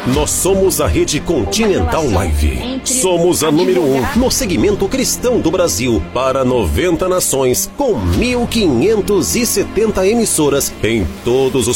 Nós somos a Rede Continental Live. Somos a número 1 no segmento cristão do Brasil para 90 nações, com 1.570 emissoras em todos os